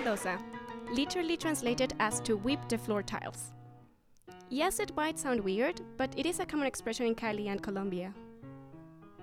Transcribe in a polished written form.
losa, literally translated as to weep the floor tiles. Yes, it might sound weird, but it is a common expression in Cali and Colombia.